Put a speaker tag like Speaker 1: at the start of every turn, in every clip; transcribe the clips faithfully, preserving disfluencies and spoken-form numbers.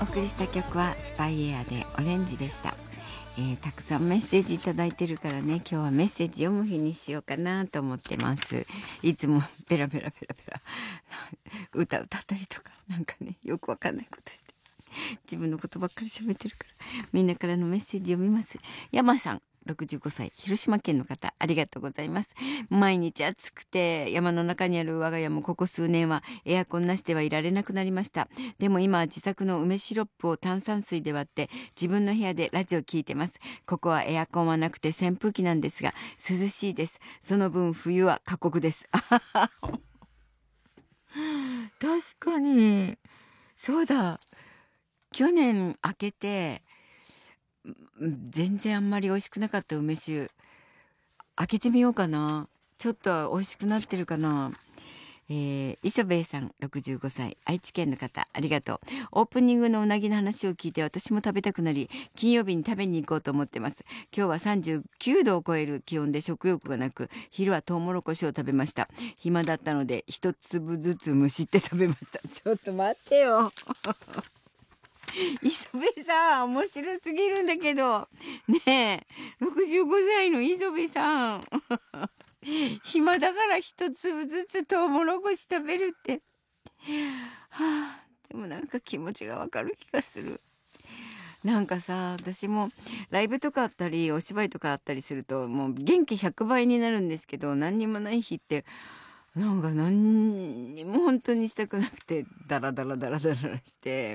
Speaker 1: お送りした曲はスパイエアでオレンジでした。えー、たくさんメッセージいただいてるからね、今日はメッセージ読む日にしようかなと思ってます。いつもペラペラペラペラ歌歌ったりとかなんかね、よくわかんないことして自分のことばっかり喋ってるから、みんなからのメッセージ読みます。山さんろくじゅうごさい、広島県の方、ありがとうございます。毎日暑くて山の中にある我が家もここ数年はエアコンなしではいられなくなりました。でも今は自作の梅シロップを炭酸水で割って自分の部屋でラジオ聞いてます。ここはエアコンはなくて扇風機なんですが涼しいです。その分冬は過酷です。確かにそうだ。去年開けて全然あんまり美味しくなかった梅酒開けてみようかな。ちょっと美味しくなってるかな。えー、磯部さんろくじゅうごさい、愛知県の方、ありがとう。オープニングのうなぎの話を聞いて私も食べたくなり金曜日に食べに行こうと思ってます。今日はさんじゅうきゅうどを超える気温で食欲がなく、昼はトウモロコシを食べました。暇だったので一粒ずつむしって食べました。ちょっと待ってよ。磯部さん面白すぎるんだけどねえ、ろくじゅうごさいの磯部さん暇だから一粒ずつトウモロコシ食べるって、はあ、でもなんか気持ちがわかる気がする。なんかさ、私もライブとかあったりお芝居とかあったりするともう元気ひゃくばいになるんですけど、何にもない日ってなんか何にも本当にしたくなくてダラダラダラダラして、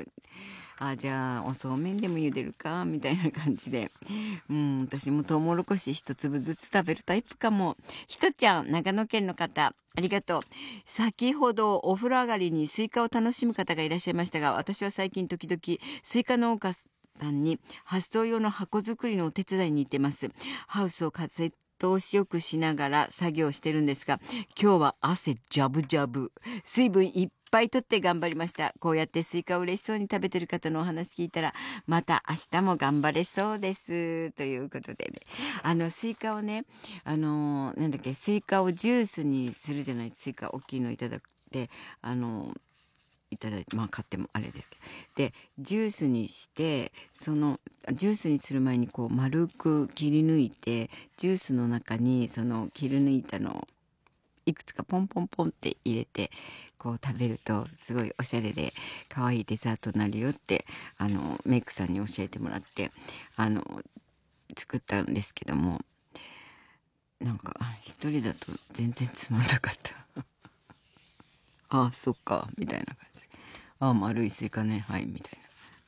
Speaker 1: あ、じゃあおそうめんでも茹でるかみたいな感じで、うん、私もトウモロコシ一粒ずつ食べるタイプかも。ひとちゃん、長野県の方、ありがとう。先ほどお風呂上がりにスイカを楽しむ方がいらっしゃいましたが、私は最近時々スイカ農家さんに発送用の箱作りのお手伝いに行ってます。ハウスを風通しよくしながら作業してるんですが、今日は汗ジャブジャブ、水分いっぱい取って頑張りました。こうやってスイカを嬉しそうに食べてる方のお話聞いたらまた明日も頑張れそうですということでね、あのスイカをね、あのなんだっけ、スイカをジュースにするじゃない。スイカ大きいのいただくってあのいただいて、まあ買ってもあれですけど、でジュースにして、そのジュースにする前にこう丸く切り抜いて、ジュースの中にその切り抜いたのをいくつかポンポンポンって入れてこう食べるとすごいおしゃれで可愛いデザートになるよってあのメイクさんに教えてもらってあの作ったんですけども、なんか一人だと全然つまんなかったああそっかみたいな感じで、ああ丸いスイカね、はいみたい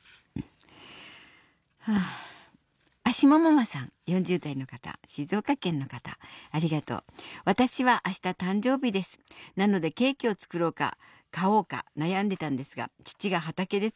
Speaker 1: な、はあ。あしもママさん、よんじゅうだいの方、静岡県の方、ありがとう。私は明日誕生日です。なのでケーキを作ろうか買おうか悩んでたんですが、父が畑で